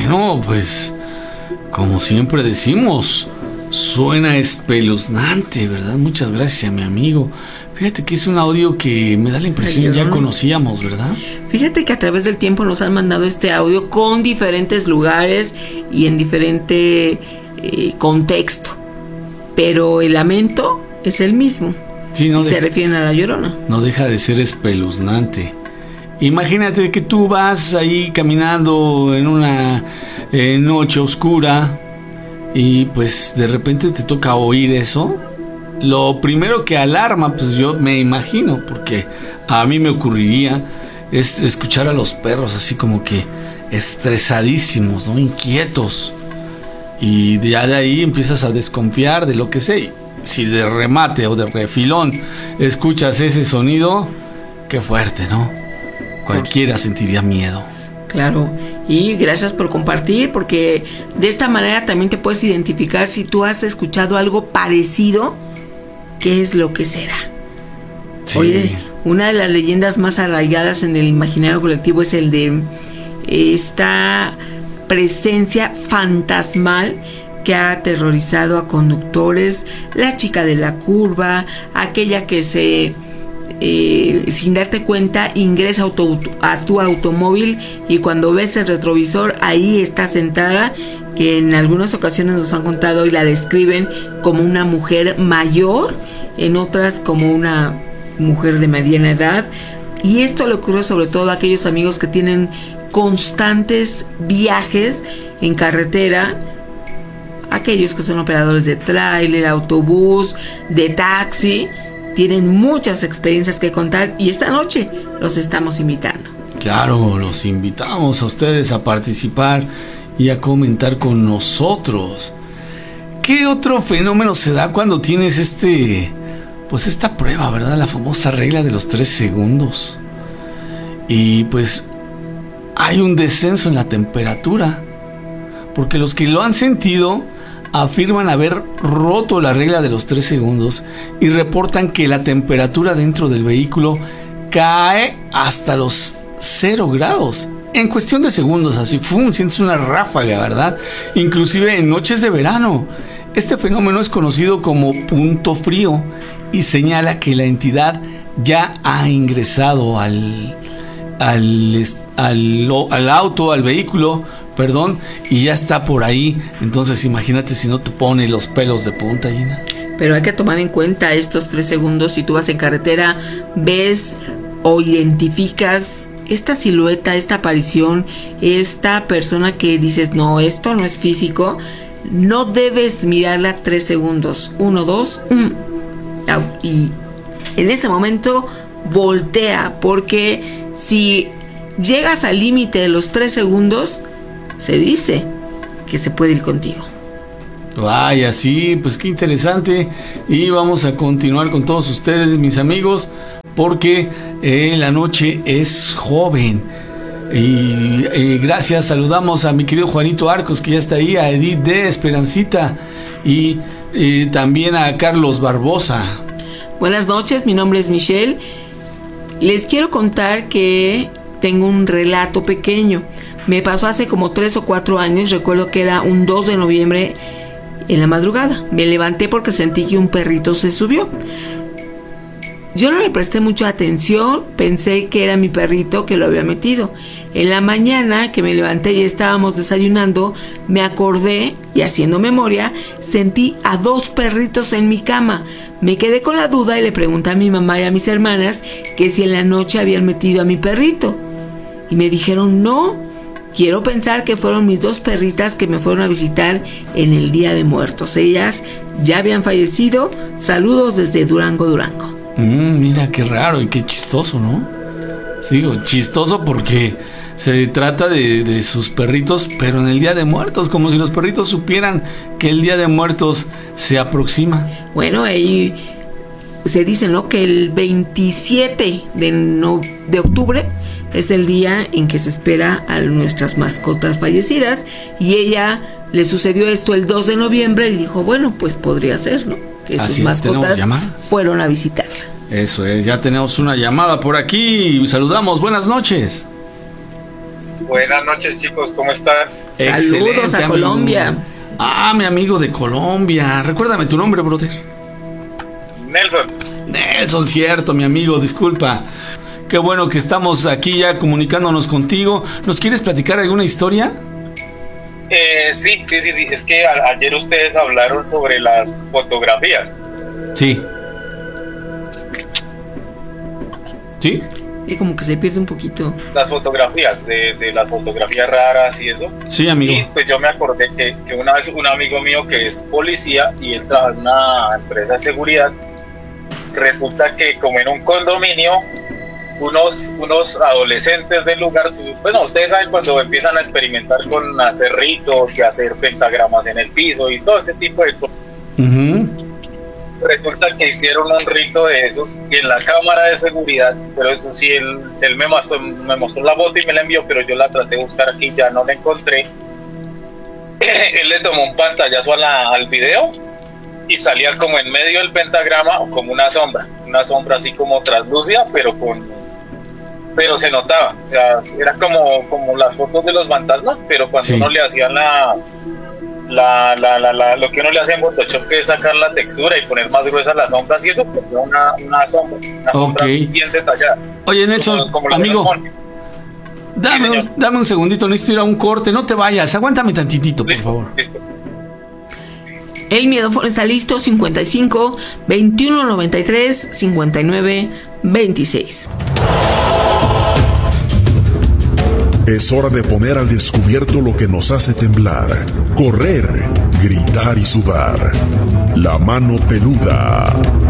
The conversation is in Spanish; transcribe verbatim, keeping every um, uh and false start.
Bueno, pues, como siempre decimos, suena espeluznante, ¿verdad? Muchas gracias a mi amigo. Fíjate que es un audio que me da la impresión ya conocíamos, ¿verdad? Fíjate que a través del tiempo nos han mandado este audio con diferentes lugares y en diferente eh, contexto, pero el lamento es el mismo. Sí, no y de... se refieren a La Llorona. No deja de ser espeluznante. Imagínate que tú vas ahí caminando en una eh, noche oscura y pues de repente te toca oír eso. Lo primero que alarma, pues yo me imagino, porque a mí me ocurriría, es escuchar a los perros así como que estresadísimos, ¿no? Inquietos. Y ya de ahí empiezas a desconfiar de lo que sé. Si de remate o de refilón escuchas ese sonido, qué fuerte, ¿no? Cualquiera sentiría miedo. Claro, y gracias por compartir, porque de esta manera también te puedes identificar si tú has escuchado algo parecido. ¿Qué es lo que será? Sí. Oye, una de las leyendas más arraigadas en el imaginario colectivo es el de esta presencia fantasmal que ha aterrorizado a conductores, la chica de la curva, aquella que se eh, sin darte cuenta ingresa auto, a tu automóvil y cuando ves el retrovisor ahí está sentada, que en algunas ocasiones nos han contado y la describen como una mujer mayor, en otras como una mujer de mediana edad. Y esto le ocurre sobre todo a aquellos amigos que tienen constantes viajes en carretera, aquellos que son operadores de tráiler, autobús, de taxi, tienen muchas experiencias que contar y esta noche los estamos invitando. Claro, los invitamos a ustedes a participar y a comentar con nosotros. ¿Qué otro fenómeno se da cuando tienes este, pues esta prueba, ¿verdad? La famosa regla de los tres segundos. Y pues hay un descenso en la temperatura, porque los que lo han sentido afirman haber roto la regla de los tres segundos y reportan que la temperatura dentro del vehículo cae hasta los cero grados. En cuestión de segundos, así, ¡fum!, sientes una ráfaga, ¿verdad? Inclusive en noches de verano. Este fenómeno es conocido como punto frío y señala que la entidad ya ha ingresado al, al, al, al auto, al vehículo, perdón, y ya está por ahí. Entonces imagínate si no te pone los pelos de punta, Gina. Pero hay que tomar en cuenta estos tres segundos. Si tú vas en carretera, ves o identificas esta silueta, esta aparición, esta persona que dices, no, esto no es físico, no debes mirarla tres segundos. Uno, dos, um, y en ese momento voltea, porque si llegas al límite de los tres segundos, se dice que se puede ir contigo. Vaya, sí, pues qué interesante. Y vamos a continuar con todos ustedes, mis amigos, porque eh, la noche es joven. Y eh, gracias, saludamos a mi querido Juanito Arcos, que ya está ahí, a Edith de Esperancita y eh, también a Carlos Barbosa. Buenas noches, mi nombre es Michelle. Les quiero contar que tengo un relato pequeño. Me pasó hace como tres o cuatro años. Recuerdo que era un dos de noviembre en la madrugada. Me levanté porque sentí que un perrito se subió. Yo no le presté mucha atención, pensé que era mi perrito que lo había metido. En la mañana que me levanté y estábamos desayunando, me acordé y haciendo memoria, sentí a dos perritos en mi cama. Me quedé con la duda y le pregunté a mi mamá y a mis hermanas que si en la noche habían metido a mi perrito. Y me dijeron no. Quiero pensar que fueron mis dos perritas que me fueron a visitar en el Día de Muertos. Ellas ya habían fallecido. Saludos desde Durango, Durango. Mm, mira, qué raro y qué chistoso, ¿no? Sí, chistoso porque se trata de, de sus perritos, pero en el Día de Muertos, como si los perritos supieran que el Día de Muertos se aproxima. Bueno, ahí se dice, ¿no?, que el veintisiete de, no, de octubre es el día en que se espera a nuestras mascotas fallecidas, y ella le sucedió esto el dos de noviembre y dijo, bueno, pues podría ser, ¿no?, que así sus es, mascotas fueron a visitarla. Eso es, ya tenemos una llamada por aquí. Saludamos, buenas noches. Buenas noches, chicos, ¿cómo están? Saludos a amigo. Colombia. Ah, mi amigo de Colombia. Recuérdame tu nombre, brother. Nelson. Nelson, cierto, mi amigo, disculpa. Qué bueno que estamos aquí ya comunicándonos contigo. ¿Nos quieres platicar alguna historia? Eh, sí, sí, sí, sí. Es que a- ayer ustedes hablaron sobre las fotografías. Sí. ¿Sí? Y como que se pierde un poquito. Las fotografías, de, de las fotografías raras y eso. Sí, amigo. Y pues yo me acordé que, que una vez un amigo mío que es policía y él trabaja en una empresa de seguridad, resulta que como en un condominio, unos, unos adolescentes del lugar, bueno, ustedes saben cuando empiezan a experimentar con hacer ritos y hacer pentagramas en el piso y todo ese tipo de cosas. Ujú. Resulta que hicieron un rito de esos y en la cámara de seguridad, pero eso sí, él, él me, mostró, me mostró la foto y me la envió, pero yo la traté de buscar aquí, ya no la encontré. Él le tomó un pantallazo a la, al video y salía como en medio del pentagrama o como una sombra, una sombra así como translúcida, pero con pero se notaba, o sea, era como, como las fotos de los fantasmas, pero cuando Sí. uno le hacía la La, la, la, la, lo que uno le hace en Photoshop, que es sacar la textura y poner más gruesas las sombras y eso, pues una, una sombra, una sombra Ok. bien detallada. Oye, Nelson, Como- como lo amigo, de los monos. dame, Sí, un, señor. dame un segundito, necesito ir a un corte, no te vayas, aguántame tantitito, por Listo, favor. listo. El miedofono está listo, cincuenta y cinco, veintiuno noventa y tres, cincuenta y nueve, veintiséis. Es hora de poner al descubierto lo que nos hace temblar, correr, gritar y sudar. La mano peluda.